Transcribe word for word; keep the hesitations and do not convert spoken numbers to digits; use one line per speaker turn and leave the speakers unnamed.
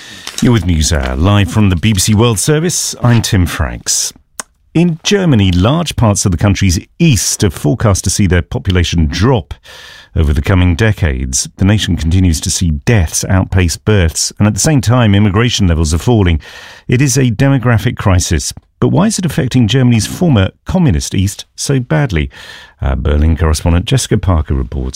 You're with NewsHour, live from the B B C World Service. I'm Tim Franks. In Germany, large parts of the country's east are forecast to see their population drop over the coming decades. The nation continues to see deaths outpace births, and at the same time, immigration levels are falling. It is a demographic crisis. But why is it affecting Germany's former communist east so badly? Our Berlin correspondent Jessica Parker reports.